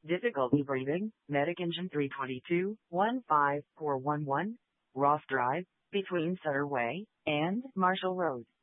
Difficulty breathing, Medic Engine 322, 15411, Ross Drive, between Sutter Way and Marshall Road.